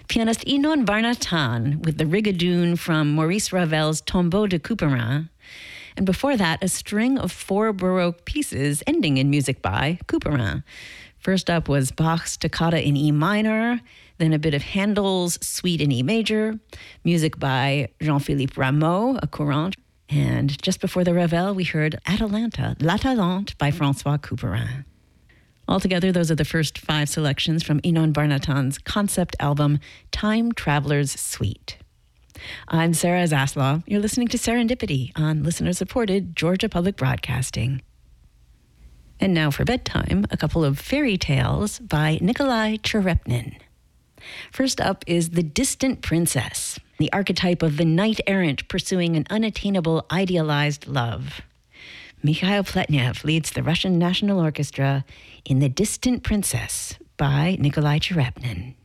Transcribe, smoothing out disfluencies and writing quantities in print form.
Pianist Inon Varnatan with the Rigadoon from Maurice Ravel's Tombeau de Couperin. And before that, a string of 4 Baroque pieces ending in music by Couperin. First up was Bach's Toccata in E minor, then a bit of Handel's Suite in E major, music by Jean-Philippe Rameau, a courante. And just before the Ravel, we heard Atalanta, L'Atalante by François Couperin. Altogether, those are the first 5 selections from Inon Varnatan's concept album, Time Traveler's Suite. I'm Sarah Zaslav. You're listening to Serendipity on listener-supported Georgia Public Broadcasting. And now for bedtime, a couple of fairy tales by Nikolai Cherepnin. First up is The Distant Princess, the archetype of the knight-errant pursuing an unattainable, idealized love. Mikhail Pletnev leads the Russian National Orchestra in The Distant Princess by Nikolai Cherepnin.